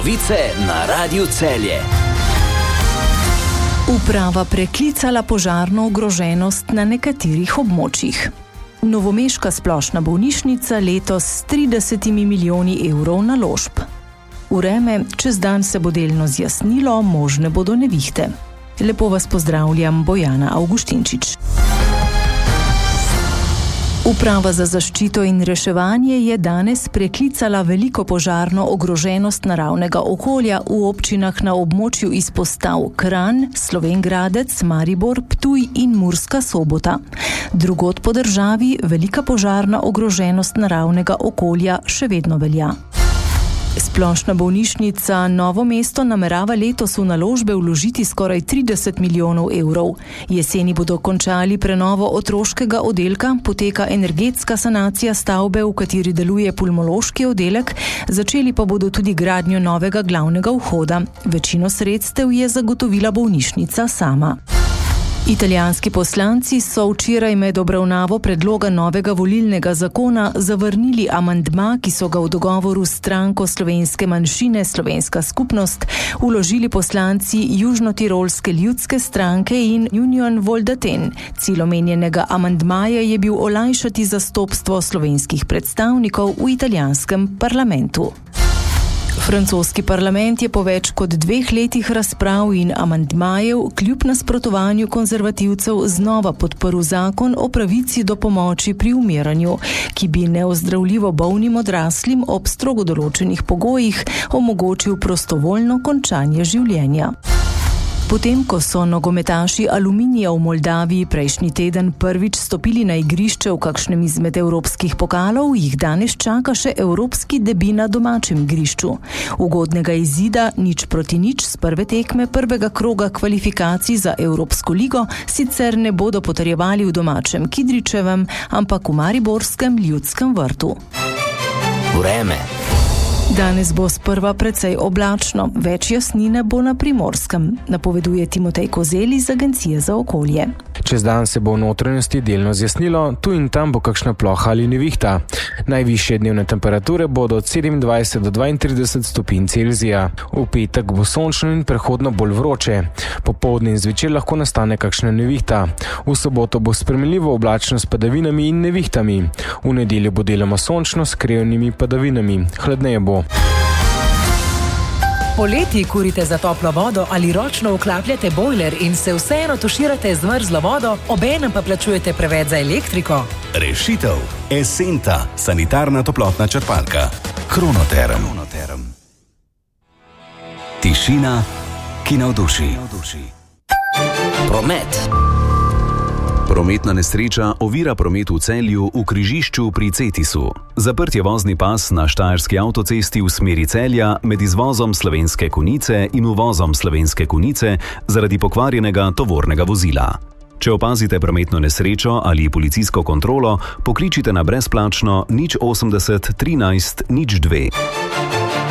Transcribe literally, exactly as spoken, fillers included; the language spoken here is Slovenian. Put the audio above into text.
Novice na Radiu Celje. Uprava preklicala požarno ogroženost na nekaterih območjih. Novomeška splošna bolnišnica letos s tridesetimi milijoni evrov naložb. Vreme, čez dan se bo delno zjasnilo, možne bodo nevihte. Lepo vas pozdravljam, Bojana Avguštinčič. Uprava za zaščito in reševanje je danes preklicala veliko požarno ogroženost naravnega okolja v občinah na območju izpostav Kranj, Slovenj Gradec, Maribor, Ptuj in Murska Sobota. Drugod po državi velika požarna ogroženost naravnega okolja še vedno velja. Splošna bolnišnica Novo mesto namerava letos v naložbe vložiti skoraj trideset milijonov evrov. Jeseni bodo končali prenovo otroškega oddelka, poteka energetska sanacija stavbe, v kateri deluje pulmološki oddelek, začeli pa bodo tudi gradnjo novega glavnega vhoda. Večino sredstev je zagotovila bolnišnica sama. Italijanski poslanci so včeraj med obravnavo predloga novega volilnega zakona zavrnili amandma, ki so ga v dogovoru s stranko slovenske manjšine Slovenska skupnost vložili poslanci Južnotirolske ljudske stranke in Union Voldaten. Cilj omenjenega amandmaja je bil olajšati zastopstvo slovenskih predstavnikov v italijanskem parlamentu. Francoski parlament je po več kot dveh letih razprav in amandmajev kljub nasprotovanju konzervativcev znova podprl zakon o pravici do pomoči pri umiranju, ki bi neozdravljivo bolnim odraslim ob strogo določenih pogojih omogočil prostovoljno končanje življenja. Potem, ko so nogometaši Aluminija v Moldaviji prejšnji teden prvič stopili na igrišče v kakšnem izmed evropskih pokalov, jih danes čaka še evropski debi na domačem igrišču. Ugodnega izida nič proti nič z prve tekme prvega kroga kvalifikacij za Evropsko ligo sicer ne bodo potrjevali v domačem Kidričevem, ampak v mariborskem Ljudskem vrtu. Vreme. Danes bo sprva precej oblačno, več jasnine bo na Primorskem, napoveduje Timotej Kozel iz Agencije za okolje. Čez dan se bo v notranjosti delno zjasnilo, tu in tam bo kakšna ploha ali nevihta. Najvišje dnevne temperature bodo od sedemindvajset do dvaintrideset stopinj Celzija. V petek bo sončno in prehodno bolj vroče. Popoldne in zvečer lahko nastane kakšna nevihta. V soboto bo sprejemljivo oblačno s padavinami in nevihtami. V nedeljo bo deloma sončno s krajevnimi padavinami. Hladneje bo. Poleti kurite za toplo vodo ali ročno vklapljate bojler in se vseeno tuširate z mrzlo vodo, obenem pa plačujete preveč za elektriko? Rešitev. Esenta, sanitarna toplotna črpalka. Kronoterm. Tišina, ki navduši. Promet. Prometna nesreča ovira promet v Celju v križišču pri Cetisu. Zaprt je vozni pas na štajerski avtocesti v smeri Celja med izvozom Slovenske Konjice in uvozom Slovenske Konjice zaradi pokvarjenega tovornega vozila. Če opazite prometno nesrečo ali policijsko kontrolo, pokličite na brezplačno nič osemdeset trinajst nič dve.